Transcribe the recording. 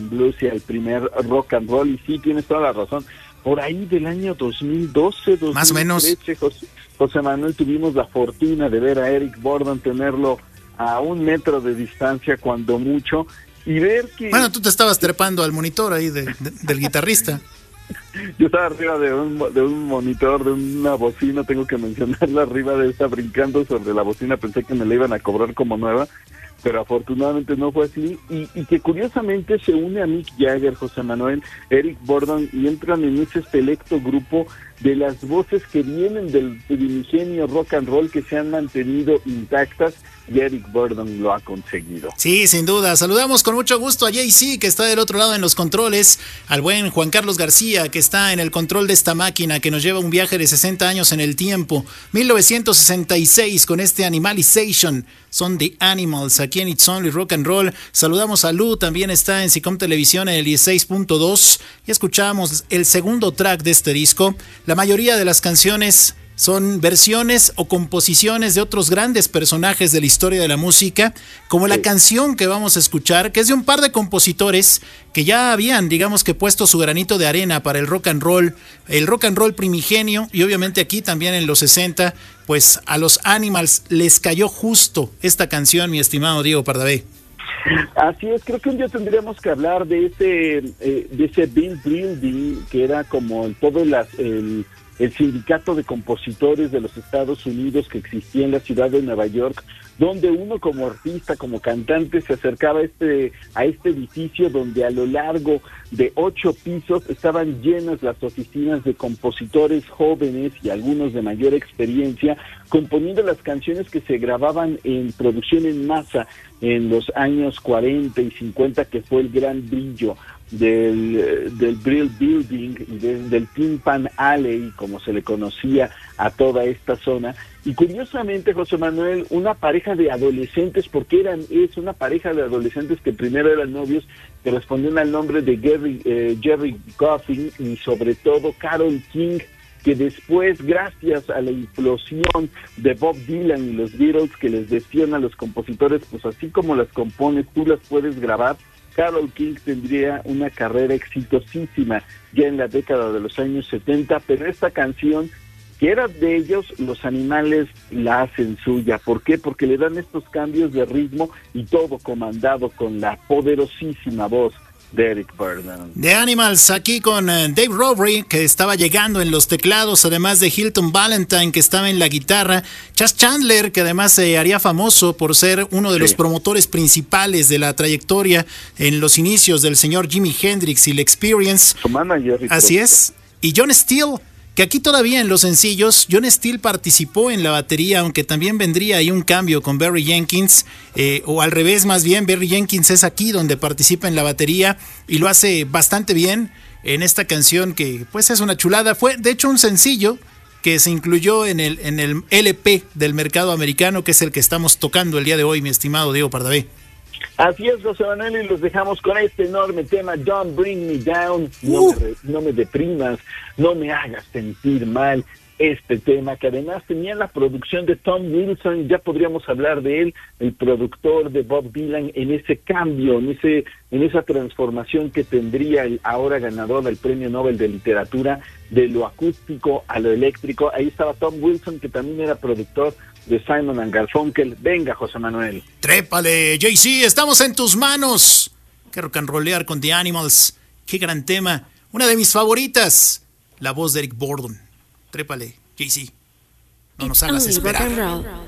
and blues y al primer rock and roll, y sí, tienes toda la razón. Por ahí del año 2012, 2013, más o menos. José Manuel, tuvimos la fortuna de ver a Eric Burdon, tenerlo a 1 metro de distancia cuando mucho, y ver que... Bueno, tú te estabas trepando al monitor ahí del guitarrista. Yo estaba arriba de un monitor, de una bocina, tengo que mencionarla, arriba de esta, brincando sobre la bocina. Pensé que me la iban a cobrar como nueva, pero afortunadamente no fue así, y que curiosamente se une a Mick Jagger, José Manuel, Eric Burdon, y entran en ese selecto grupo de las voces que vienen del primigenio rock and roll, que se han mantenido intactas, y Eric Burdon lo ha conseguido. Sí, sin duda. Saludamos con mucho gusto a Jay-Z, que está del otro lado en los controles, al buen Juan Carlos García, que está en el control de esta máquina que nos lleva un viaje de 60 años en el tiempo. 1966 con este Animalization, son The Animals, aquí en It's Only Rock and Roll. Saludamos a Lu, también está en Sicom Televisión en el 16.2, y escuchamos el segundo track de este disco. La mayoría de las canciones son versiones o composiciones de otros grandes personajes de la historia de la música, como la canción que vamos a escuchar, que es de un par de compositores que ya habían, digamos que puesto su granito de arena para el rock and roll primigenio, y obviamente aquí también en los 60, pues a los Animals les cayó justo esta canción, mi estimado Diego Pardavé. Así es, creo que un día tendríamos que hablar de ese Bill Building, que era como el sindicato de compositores de los Estados Unidos que existía en la ciudad de Nueva York, donde uno como artista, como cantante, se acercaba a este edificio donde a lo largo de 8 pisos estaban llenas las oficinas de compositores jóvenes y algunos de mayor experiencia, componiendo las canciones que se grababan en producción en masa en los años 40 y 50, que fue el gran brillo del Brill Building y del Tin Pan Alley, como se le conocía a toda esta zona. Y curiosamente, José Manuel, una pareja de adolescentes, porque es una pareja de adolescentes que primero eran novios, que respondían al nombre de Jerry Goffin y sobre todo Carole King, que después, gracias a la implosión de Bob Dylan y los Beatles, que les decían a los compositores, pues así como las compones, tú las puedes grabar. Carole King tendría una carrera exitosísima ya en la década de los años 70, pero esta canción, que era de ellos, los Animales la hacen suya. ¿Por qué? Porque le dan estos cambios de ritmo, y todo comandado con la poderosísima voz de Eric Burdon. The Animals, aquí con Dave Rowery, que estaba llegando en los teclados, además de Hilton Valentine, que estaba en la guitarra, Chas Chandler, que además se haría famoso por ser uno de los promotores principales de la trayectoria en los inicios del señor Jimi Hendrix y el Experience. Su manager. Así es. Y John Steele, que aquí todavía en los sencillos, John Steele participó en la batería, aunque también vendría ahí un cambio con Barry Jenkins, o al revés más bien, Barry Jenkins es aquí donde participa en la batería y lo hace bastante bien en esta canción, que pues es una chulada. Fue de hecho un sencillo que se incluyó en el LP del mercado americano, que es el que estamos tocando el día de hoy, mi estimado Diego Pardavé. Así es, José Manuel, y los dejamos con este enorme tema, Don't Bring Me Down, no me deprimas, no me hagas sentir mal. Este tema, que además tenía la producción de Tom Wilson, ya podríamos hablar de él, el productor de Bob Dylan, en ese cambio, en esa transformación que tendría el ahora ganador del Premio Nobel de Literatura, de lo acústico a lo eléctrico. Ahí estaba Tom Wilson, que también era productor de Simon & Garfunkel. Venga, José Manuel. Trépale, Jay-Z, estamos en tus manos. Qué rock and rollear con The Animals. Qué gran tema. Una de mis favoritas. La voz de Eric Burdon. Trépale, Jay-Z. No nos hagas esperar.